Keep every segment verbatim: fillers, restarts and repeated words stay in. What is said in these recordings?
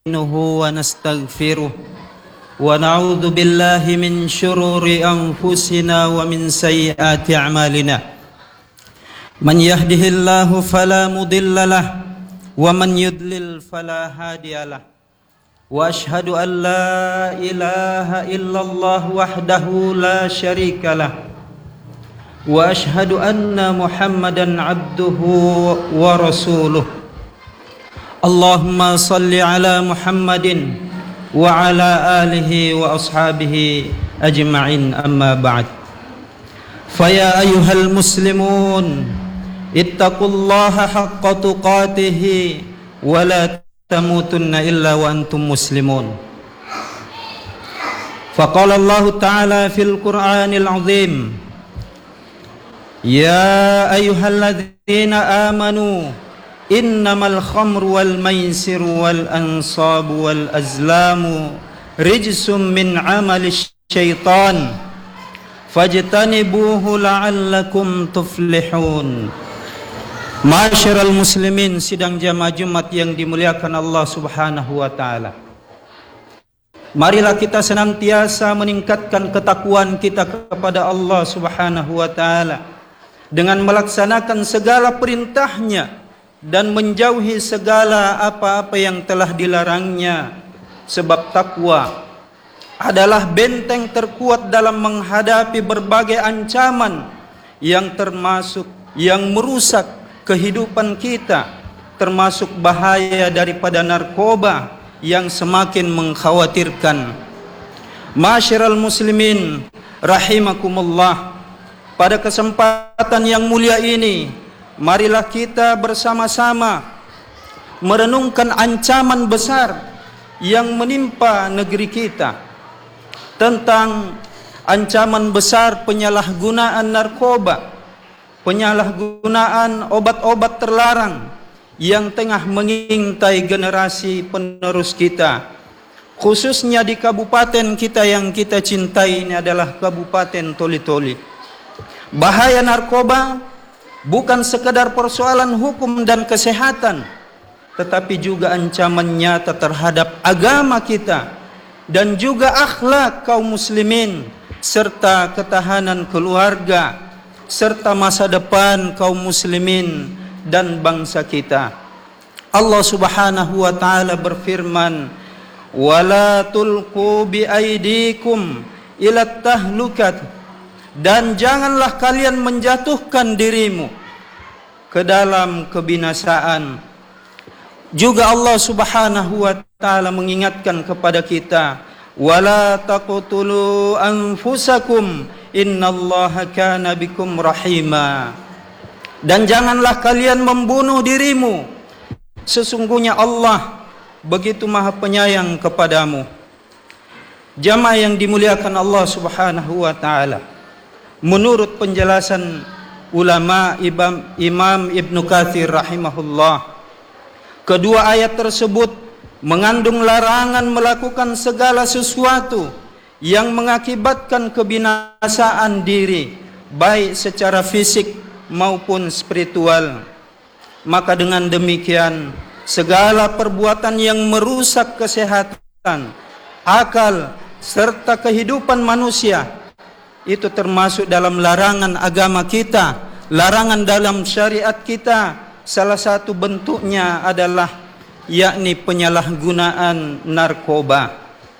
نستعينه ونستغفره ونعوذ بالله من شرور أنفسنا ومن سيئات أعمالنا من يهده الله فلا مضل له ومن يضلل فلا هادي له وأشهد أن لا إله إلا الله وحده لا شريك له وأشهد أن محمدا عبده ورسوله اللهم صل على محمد وعلى آله وأصحابه أجمعين أما بعد فيا أيها المسلمون اتقوا الله حق تقاته ولا تموتن إلا وأنتم مسلمون فقال الله تعالى في القرآن العظيم يا أيها الذين آمنوا إنما الخمر والميسر والأنصاب والأزلام رجس من عمل الشيطان فاجتنبوه لعلكم تفلحون. Ma'asyiral muslimin, sidang jamaah Jumat yang dimuliakan Allah Subhanahu wa taala. Marilah kita senantiasa meningkatkan ketakwaan kita kepada Allah Subhanahu wa taala dengan melaksanakan segala perintahnya dan menjauhi segala apa-apa yang telah dilarangnya, sebab takwa adalah benteng terkuat dalam menghadapi berbagai ancaman yang termasuk yang merusak kehidupan kita, termasuk bahaya daripada narkoba yang semakin mengkhawatirkan. Ma'asyiral muslimin rahimakumullah, pada kesempatan yang mulia ini marilah kita bersama-sama merenungkan ancaman besar yang menimpa negeri kita, tentang ancaman besar penyalahgunaan narkoba, penyalahgunaan obat-obat terlarang yang tengah mengintai generasi penerus kita, khususnya di kabupaten kita yang kita cintai ini adalah Kabupaten Toli-Toli. Bahaya narkoba bukan sekadar persoalan hukum dan kesehatan, tetapi juga ancaman nyata terhadap agama kita dan juga akhlak kaum muslimin, serta ketahanan keluarga, serta masa depan kaum muslimin dan bangsa kita. Allah Subhanahu wa taala berfirman, "Wala tulqu bi aidikum ila tahlukat." Dan janganlah kalian menjatuhkan dirimu ke dalam kebinasaan. Juga Allah Subhanahu wa taala mengingatkan kepada kita, wala taqtulu anfusakum innallaha kana bikum rahima. Dan janganlah kalian membunuh dirimu, sesungguhnya Allah begitu maha penyayang kepadamu. Jamaah yang dimuliakan Allah Subhanahu wa taala, menurut penjelasan ulama Imam, Imam Ibnu Katsir rahimahullah, kedua ayat tersebut mengandung larangan melakukan segala sesuatu yang mengakibatkan kebinasaan diri, baik secara fisik maupun spiritual. Maka dengan demikian, segala perbuatan yang merusak kesehatan, akal, serta kehidupan manusia itu termasuk dalam larangan agama kita, larangan dalam syariat kita. Salah satu bentuknya adalah yakni penyalahgunaan narkoba.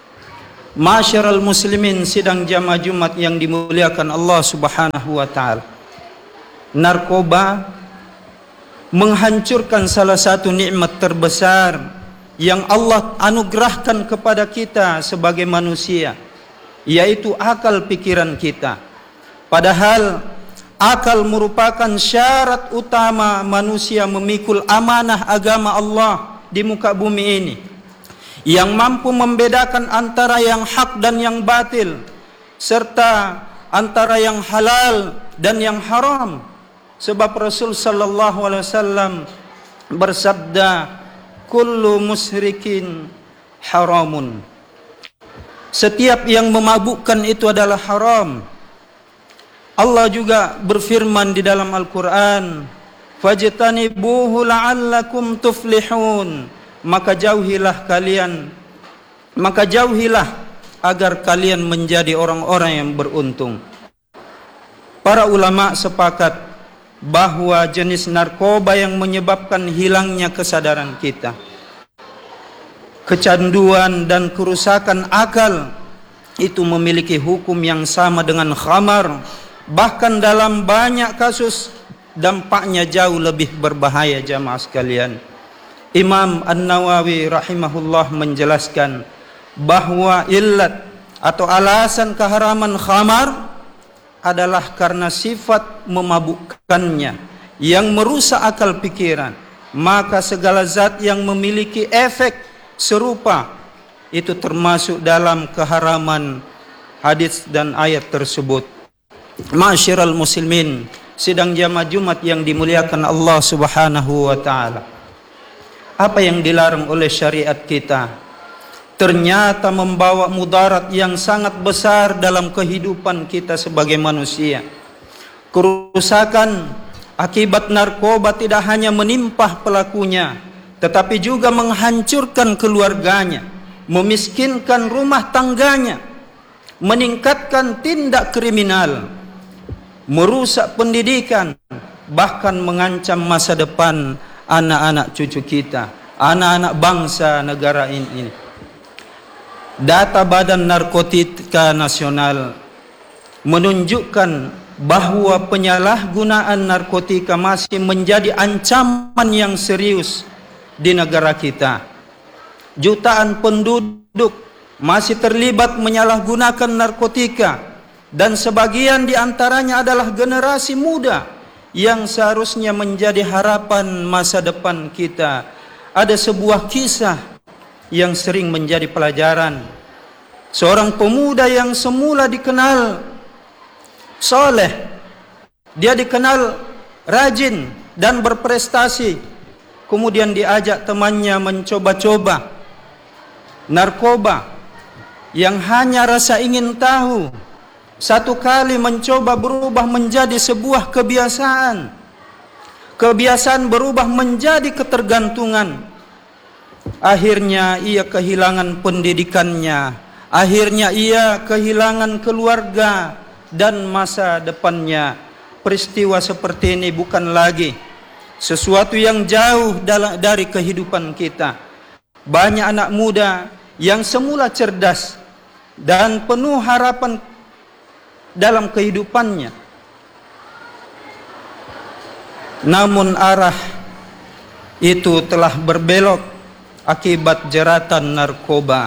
Ma'asyiral muslimin, sidang jamaah Jumat yang dimuliakan Allah Subhanahu wa taala, narkoba menghancurkan salah satu nikmat terbesar yang Allah anugerahkan kepada kita sebagai manusia, yaitu akal pikiran kita. Padahal akal merupakan syarat utama manusia memikul amanah agama Allah di muka bumi ini, yang mampu membedakan antara yang hak dan yang batil, serta antara yang halal dan yang haram. Sebab Rasul sallallahu alaihi wasallam bersabda, kullu musyrikin haramun. Setiap yang memabukkan itu adalah haram. Allah juga berfirman di dalam Al-Quran, fajtanibuhu la'allakum tuflihun. maka jauhilah kalian, maka jauhilah agar kalian menjadi orang-orang yang beruntung. Para ulama sepakat bahwa jenis narkoba yang menyebabkan hilangnya kesadaran kita, kecanduan dan kerusakan akal itu memiliki hukum yang sama dengan khamar. Bahkan dalam banyak kasus dampaknya jauh lebih berbahaya, jamaah sekalian. Imam An-Nawawi rahimahullah menjelaskan bahwa illat atau alasan keharaman khamar adalah karena sifat memabukkannya yang merusak akal pikiran. Maka segala zat yang memiliki efek serupa itu termasuk dalam keharaman hadis dan ayat tersebut. Ma'asyiral muslimin, sidang jamaah Jumat yang dimuliakan Allah Subhanahu wa taala. Apa yang dilarang oleh syariat kita ternyata membawa mudarat yang sangat besar dalam kehidupan kita sebagai manusia. Kerusakan akibat narkoba tidak hanya menimpa pelakunya, tetapi juga menghancurkan keluarganya, memiskinkan rumah tangganya, meningkatkan tindak kriminal, merusak pendidikan, bahkan mengancam masa depan anak-anak cucu kita, anak-anak bangsa negara ini. Data Badan Narkotika Nasional menunjukkan bahwa penyalahgunaan narkotika masih menjadi ancaman yang serius di negara kita. Jutaan penduduk masih terlibat menyalahgunakan narkotika, dan sebagian di antaranya adalah generasi muda yang seharusnya menjadi harapan masa depan kita. Ada sebuah kisah yang sering menjadi pelajaran. Seorang pemuda yang semula dikenal soleh, dia dikenal rajin dan berprestasi, kemudian diajak temannya mencoba-coba narkoba yang hanya rasa ingin tahu. Satu kali mencoba berubah menjadi sebuah kebiasaan. Kebiasaan berubah menjadi ketergantungan. Akhirnya ia kehilangan pendidikannya, akhirnya ia kehilangan keluarga dan masa depannya. Peristiwa seperti ini bukan lagi sesuatu yang jauh dari kehidupan kita. Banyak anak muda yang semula cerdas dan penuh harapan dalam kehidupannya, namun arah itu telah berbelok akibat jeratan narkoba.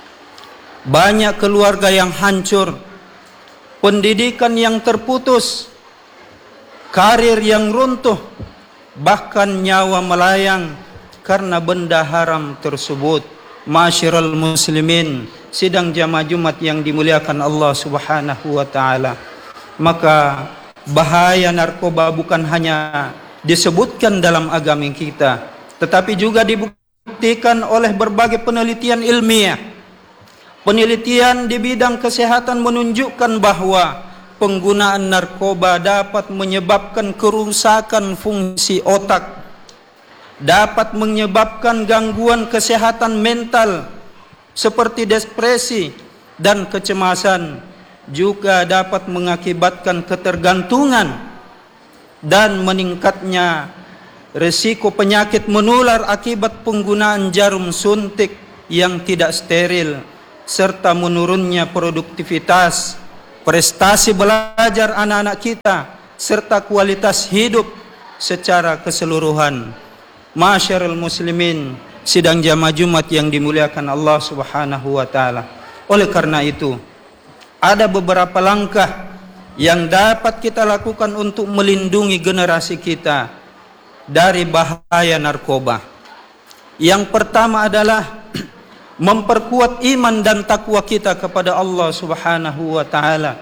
Banyak keluarga yang hancur, pendidikan yang terputus, karir yang runtuh, bahkan nyawa melayang karena benda haram tersebut. Ma'asyiral muslimin, sidang jamaah Jumat yang dimuliakan Allah Subhanahu wa taala. Maka bahaya narkoba bukan hanya disebutkan dalam agama kita, tetapi juga dibuktikan oleh berbagai penelitian ilmiah. Penelitian di bidang kesehatan menunjukkan bahwa penggunaan narkoba dapat menyebabkan kerusakan fungsi otak, dapat menyebabkan gangguan kesehatan mental seperti depresi dan kecemasan, juga dapat mengakibatkan ketergantungan dan meningkatnya risiko penyakit menular akibat penggunaan jarum suntik yang tidak steril, serta menurunnya produktivitas, prestasi belajar anak-anak kita, serta kualitas hidup secara keseluruhan. Ma'asyiral muslimin, sidang jamaah Jumat yang dimuliakan Allah Subhanahu wa taala. Oleh karena itu, ada beberapa langkah yang dapat kita lakukan untuk melindungi generasi kita dari bahaya narkoba. Yang pertama adalah memperkuat iman dan takwa kita kepada Allah Subhanahu wa taala.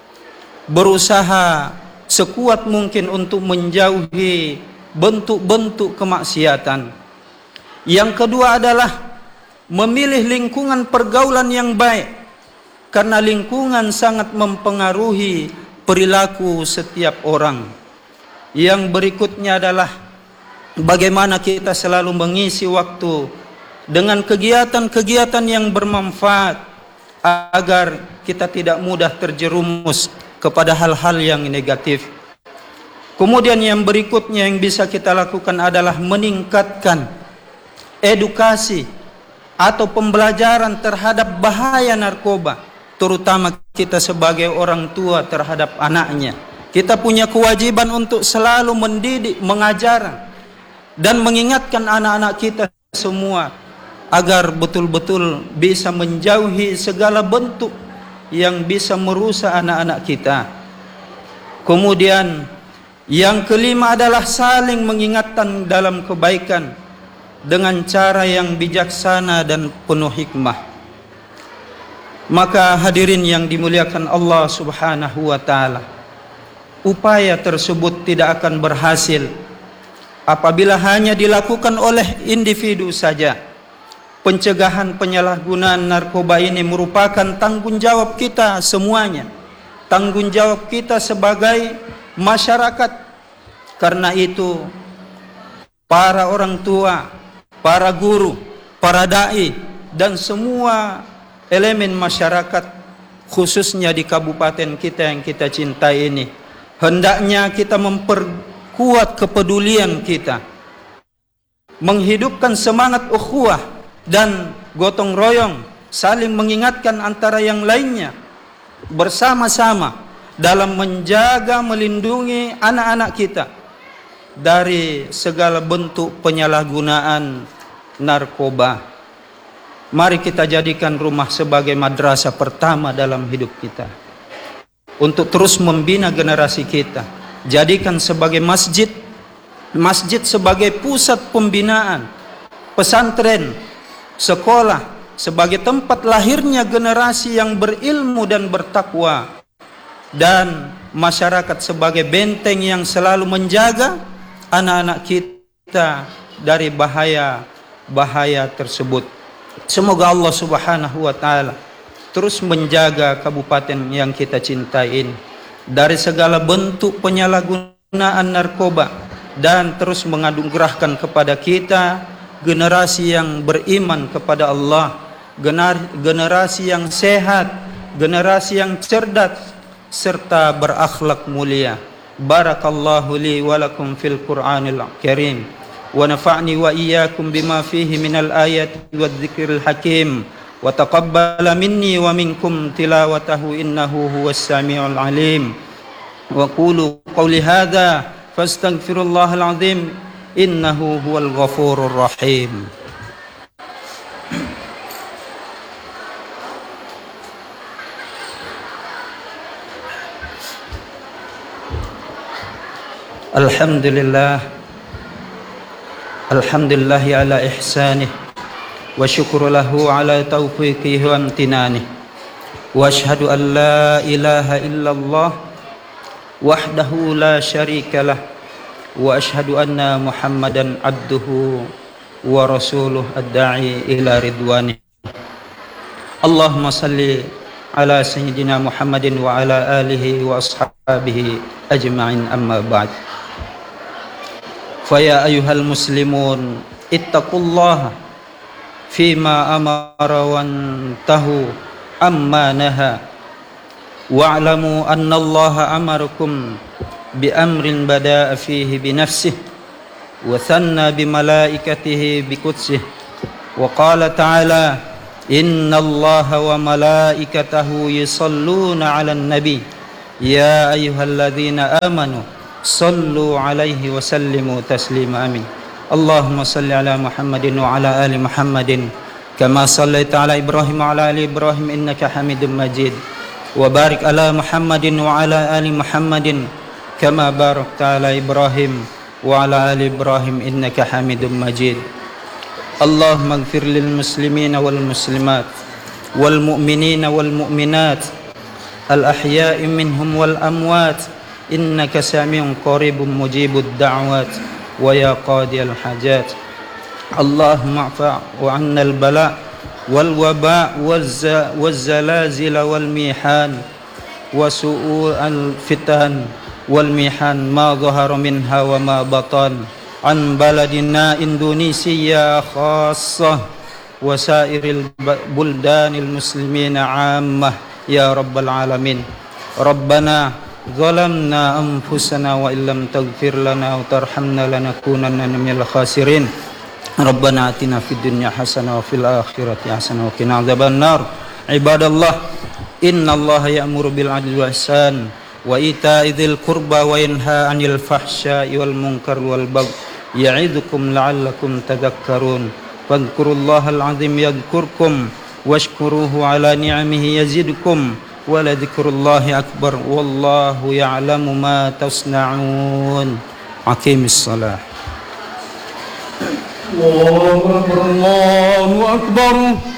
Berusaha sekuat mungkin untuk menjauhi bentuk-bentuk kemaksiatan. Yang kedua adalah memilih lingkungan pergaulan yang baik, karena lingkungan sangat mempengaruhi perilaku setiap orang. Yang berikutnya adalah bagaimana kita selalu mengisi waktu dengan kegiatan-kegiatan yang bermanfaat agar kita tidak mudah terjerumus kepada hal-hal yang negatif. Kemudian yang berikutnya yang bisa kita lakukan adalah meningkatkan edukasi atau pembelajaran terhadap bahaya narkoba, terutama kita sebagai orang tua terhadap anaknya. Kita punya kewajiban untuk selalu mendidik, mengajar dan mengingatkan anak-anak kita semua agar betul-betul bisa menjauhi segala bentuk yang bisa merusak anak-anak kita. Kemudian yang kelima adalah saling mengingatkan dalam kebaikan dengan cara yang bijaksana dan penuh hikmah. Maka hadirin yang dimuliakan Allah Subhanahu wa taala, upaya tersebut tidak akan berhasil apabila hanya dilakukan oleh individu saja. Pencegahan penyalahgunaan narkoba ini merupakan tanggung jawab kita semuanya, tanggung jawab kita sebagai masyarakat. Karena itu para orang tua, para guru, para dai dan semua elemen masyarakat khususnya di kabupaten kita yang kita cintai ini, hendaknya kita memperkuat kepedulian kita, menghidupkan semangat ukhuwah dan gotong royong, saling mengingatkan antara yang lainnya, bersama-sama dalam menjaga melindungi anak-anak kita dari segala bentuk penyalahgunaan narkoba. Mari kita jadikan rumah sebagai madrasah pertama dalam hidup kita untuk terus membina generasi kita. Jadikan sebagai masjid, masjid sebagai pusat pembinaan, pesantren, sekolah sebagai tempat lahirnya generasi yang berilmu dan bertakwa, dan masyarakat sebagai benteng yang selalu menjaga anak-anak kita dari bahaya-bahaya tersebut. Semoga Allah Subhanahu wa taala terus menjaga kabupaten yang kita cintai ini dari segala bentuk penyalahgunaan narkoba dan terus menganugerahkan kepada kita generasi yang beriman kepada Allah, generasi yang sehat, generasi yang cerdas serta berakhlak mulia. Barakallahu li wa lakum fil Qur'anil Karim wa nafa'ni wa iyyakum bima fihi minal ayati wadh-dhikril hakim wa taqabbala minni wa minkum tilawatahu innahu huwas samiul alim. Wa qulu qawli hadza fastaghfirullahal azim innahu huwal ghafurur rahim. Alhamdulillah, alhamdulillahi ala ihsanih wa syukru lahu ala taufiqihi wa amtinanih wa ashhadu an la ilaha illallah wahdahu la syarika lah wa ashhadu anna Muhammadan abduhu wa rasuluh ad-da'i ila ridwanih. Allahumma salli ala sayyidina Muhammadin wa ala alihi wa ashabihi ajma'in, amma ba'd. Fa ya ayyuhal muslimun ittaqullaha fima amara wa antahu amma naha wa'lamu anna Allaha amarakum bi amrin bada'a fihi bi nafsihi wa thanna bi malaikatihi bi qudsih wa qala ta'ala inna Allaha wa malaikatahu yusalluna 'alan nabi ya ayyuhalladzina amanu sallu 'alaihi wa sallimu taslima. Amin. Allahumma salli ala Muhammadin wa ala ali Muhammadin kama sallaita ala Ibrahim wa ala ali Ibrahim innaka Hamidum Majid wa barik ala Muhammadin wa ala ali Muhammadin kama barakta ala Ibrahim wa ala ali Ibrahim innaka Hamidum Majid. Allahumma ighfir lil muslimina wal muslimat wal mu'minina wal mu'minat al ahya'i minhum wal amwat innaka sami'un qaribun mujibud da'wat wa ya qadiyal hajat. Allahumma afa' wa 'anna al bala' wal waba' waz zalazil wal mihan wa su'ul fitan wal mihan ma dhahara minha wa ma batan an baladina Indonesia khassah وسائر البلدان المسلمين عامة يا رب العالمين. ربنا ظلمنا أنفسنا وإن لم تغفر لنا وترحمنا لنكونن من الخاسرين. ربنا آتنا في الدنيا حسنة وفي الآخرة حسنة وقنا عذاب النار. عباد الله، إن الله يأمر بالعدل والإحسان وإيتاء ذي القربى وينهى عن الفحشاء والمنكر والبغي يعظكم لعلكم تذكرون. فاذكروا الله العظيم يذكركم واشكروه على نعمه يزدكم ولذكر الله أكبر والله يعلم ما تصنعون. أقيم الصلاة. الله أكبر الله أكبر.